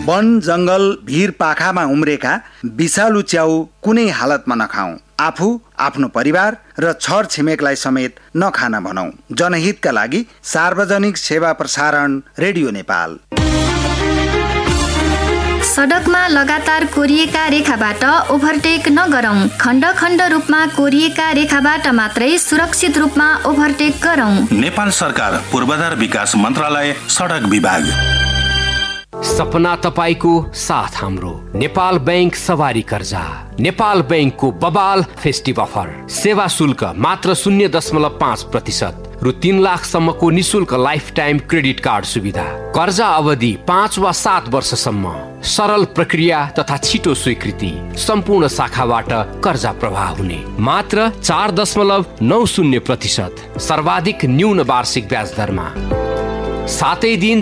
वन जंगल भीर पाखामा उम्रेका विषालु च्याउ कुनै हालतमा नखाऊ। आफू, आफ्नो परिवार र छर छिमेकलाई समेत नखान भनौं। जनहितका लागि सार्वजनिक सेवा प्रसारण रेडियो नेपाल। सडकमा लगातार कोरिएका रेखाबाट ओभरटेक नगरौं। खण्ड खण्ड रूपमा कोरिएका रेखाबाट मात्रै सुरक्षित रूपमा ओभरटेक गरौं। नेपाल सरकार पूर्वाधार विकास मन्त्रालय सडक विभाग। सपना तपाईको साथ हाम्रो। नेपाल बैंक सवारी कर्जा। नेपाल बैंकको बबाल फेस्टिभ अफर। सेवा शुल्क मात्र 0.5%। रु 3 लाखसम्मको निशुल्क लाइफ टाइम क्रेडिट कार्ड सुविधा। कर्जा अवधि 5 वा 7 वर्षसम्म। सरल प्रक्रिया तथा छिटो स्वीकृति। सम्पूर्ण शाखाबाट कर्जा प्रवाह हुने। मात्र 4.90%। सर्वाधिक न्यून वार्षिक ब्याज दरमा। 7 दिन